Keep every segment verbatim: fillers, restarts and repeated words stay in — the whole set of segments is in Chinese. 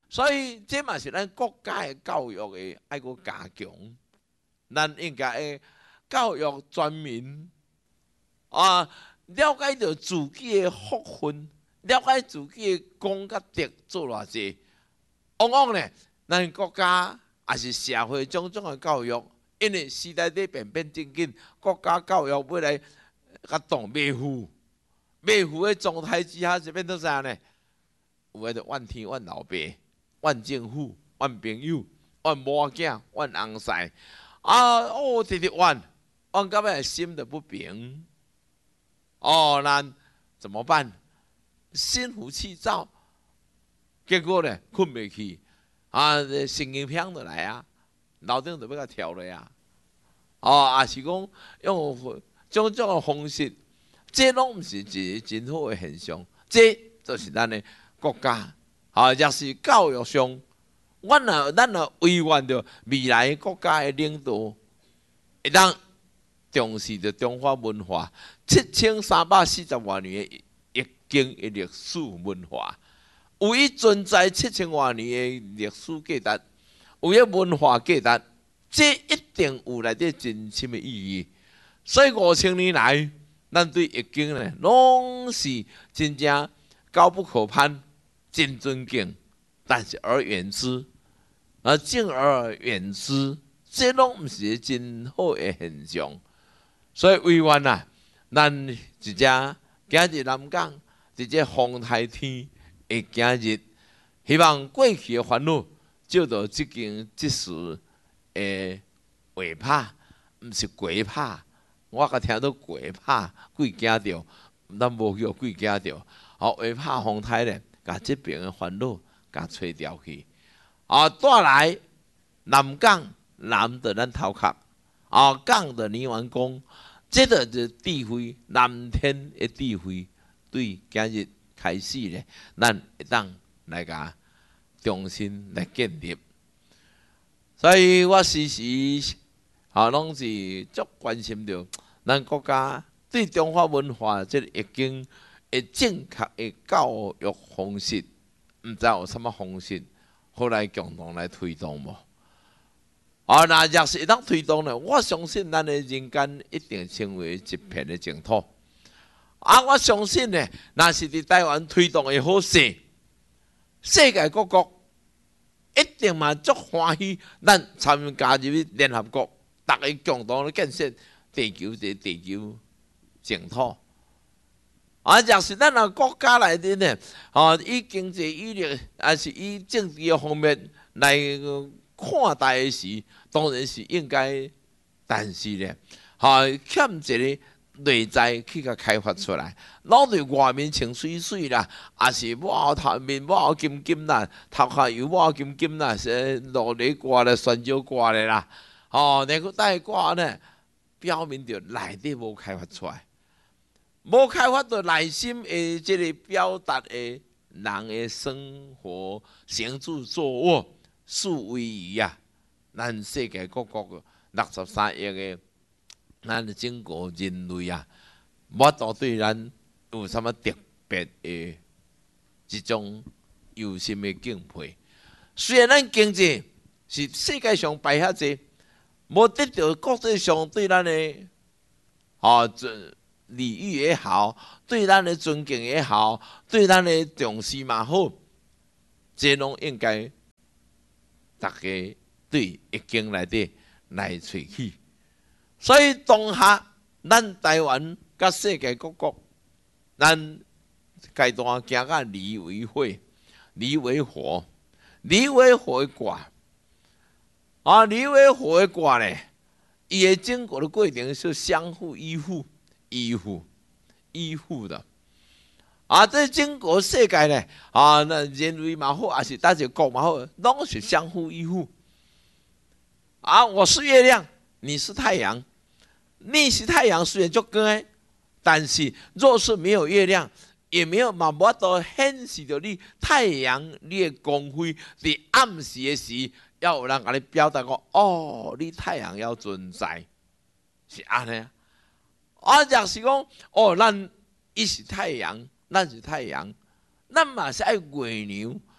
所以这嘛是咱国家的教育的爱个加强，咱应该会教育全民啊，了解到自己的福分，了解自己的功甲德做偌济。往往呢，咱国家也是社会种种的教育，因为时代在变变真紧，国家教育要来甲当马虎，马虎的状态之下是变做啥呢？有诶就怨天怨老爸。怨政府、怨朋友、怨某仔囝、怨翁婿，啊哦，直直怨，怨到尾心就不平。哦，那怎么办？心浮气躁，结果呢，困袂去，啊，神经病就来啊，脑顶就要甲跳落啊。哦，也是讲用种种的方式，这拢毋是一真好的现象，这就是咱的国家。啊，若是教育上，阮若咱若维愿着未来国家的领导，会当重视着中华文化七千三百四十多年的易经的历史文化，有伊存在七千多年的历史价值，有伊文化价值，这一定有内底真深的意义。所以五千年来，咱对易经呢，拢是真正高不可攀。真尊敬，但是而远之，而敬而远之，这拢毋是真好的现象。所以委员啊，咱一只今日南港，一只风台天的今日，希望过去的烦恼，照到即间即时的话拍，毋是鬼拍。我甲听到鬼拍，鬼惊着，咱无叫鬼惊着。好，话拍风台咧。把这边的烦恼甲吹掉去，啊，带来南港南的咱头壳，啊，港的泥丸宫，这个就智慧南天的智慧，对今日开始咧，咱会当来甲重新来建立。所以我时时啊，拢是足关心着咱国家对中华文化这个已经。会正确的教育方式，毋知有什么方式，好来共同来推动无？啊，那若是会当推动呢？我相信咱的人间一定成为一片的净土。啊，我相信呢，若是伫台湾推动的好势，世界各国一定嘛足欢喜，咱参加入联合国，大家共同来建设地球的地球净土。啊，若是咱啊国家内底呢，啊，以经济、以力，还是以政治的方面来看待的时，当然是应该，但是呢，啊，欠一个内在去甲开发出来，老对外面穿水水啦，也是抹头面抹金金啦，头壳油抹金金啦，是落里挂咧，酸椒挂咧啦，哦，那个带挂呢，表明着内底无开发出来。无开发到内心的这个表达的人的生活、行住坐卧、事为仪啊，咱世界各国六十三亿的咱的整个人类啊，无都对咱有什么特别的一种有心的敬佩。虽然咱经济是世界上排遐济，无得到国际上对咱的啊这。礼遇也好，对咱的尊敬也好，对咱的重视嘛好，这拢应该大家对易经内底来找起。所以当下咱台湾甲世界各国，咱阶段行到离为火，离为火，离为火的卦，啊，离为火的卦咧，伊的整个的过程是相互依附。依附，依附的，啊！这整个世界呢，啊，那人类嘛好，还是大家国嘛好，拢是相互依附。啊，我是月亮，你是太阳，你是太阳虽然足光，但是若是没有月亮，也没有嘛无法显示着你太阳你的光辉伫暗时的时，要有人甲你表达讲，哦，你太阳要存在，是安尼啊。啊，若是讲哦，咱伊是太阳，咱是太阳，咱嘛是爱月亮，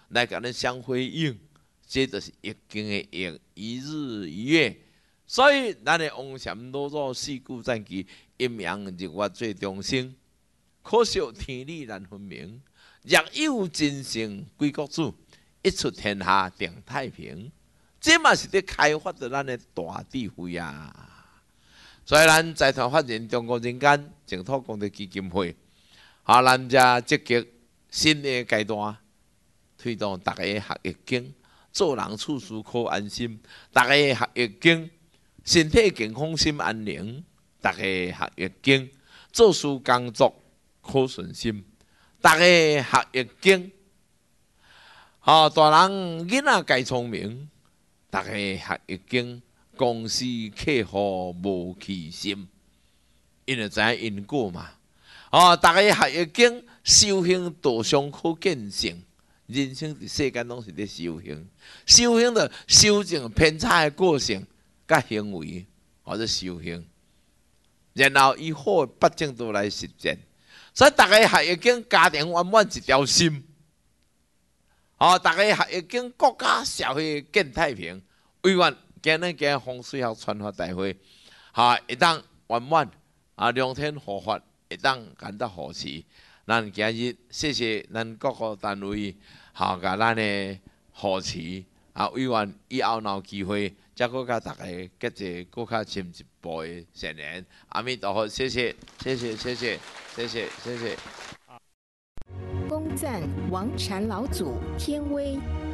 来甲咱相辉映，这就是易经的易，一日一月。所以咱的王禅老祖四句赞句，阴阳日月最中生，可惜天理难分明。若有真圣归国主，一出天下定太平。这嘛是咧开发着咱的大智慧啊！所以咱财团法人中国人间净土功德基金会，啊，咱遮积极新的阶段，推动大家学易经，做人处事可安心。大家学易经，身体健康心安宁。大家学易经，做事工作可顺心。大家学易经，啊，大人囡仔该聪明。大家学易经，公司客户无气心，因为知影因果嘛。哦，大家学易经，修行道上可见性。人生伫世间拢是咧修行，修行着修正偏差的个性甲行为，或者修行，然后以好的八正道来实践。所以大家学易经，家庭圆满一条心。哦，大家学易经，国家社会建太平。委员今日今日风水学传法大会，哈，一当圆满啊，良天护法，一当感得护持。咱今日谢谢咱各个单位，哈，甲咱的护持啊，委员以后若有机会，再搁甲大家结一个搁较深一步的善缘。阿弥陀佛，谢谢，谢谢，谢谢，谢谢，谢谢。 恭赞王禅老祖天威。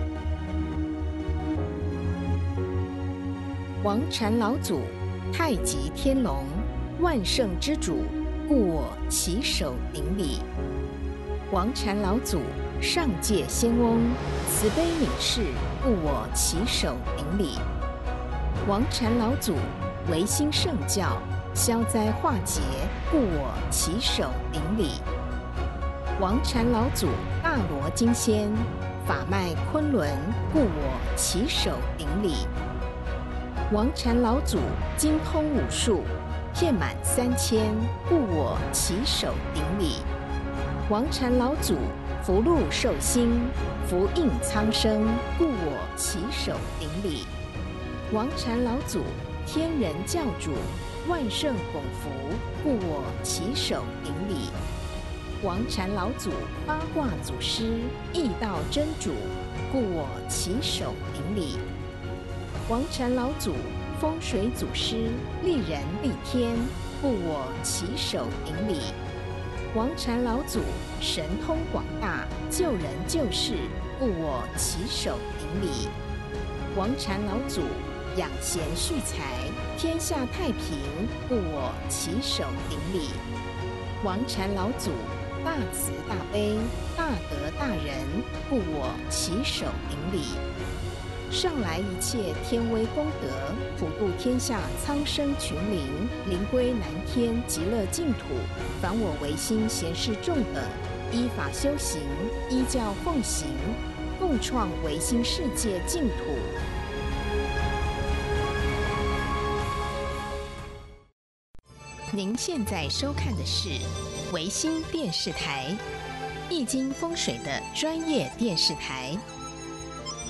王禅老祖，太极天龙，万圣之主，故我起手顶礼。王禅老祖，上界仙翁，慈悲悯视，故我起手顶礼。王禅老祖，维新圣教，消灾化解，故我起手顶礼。王禅老祖，大罗金仙，法脉昆仑，故我起手顶礼。王禅老祖，精通武术，遍满三千，故我起手顶礼。王禅老祖，福禄寿星，福应苍生，故我起手顶礼。王禅老祖，天人教主，万圣拱福，故我起手顶礼。王禅老祖，八卦祖师，易道真主，故我起手顶礼。王禅老祖，风水祖师，利人利天，故我起手顶礼。王禅老祖，神通广大，救人救世，故我起手顶礼。王禅老祖，养贤蓄财，天下太平，故我起手顶礼。王禅老祖，大慈大悲，大德大仁，故我起手顶礼。上来一切天威功德，普度天下苍生群灵，灵归南天极乐净土。凡我唯心贤士众等，依法修行，依教奉行，共创唯心世界净土。您现在收看的是唯心电视台，易经风水的专业电视台。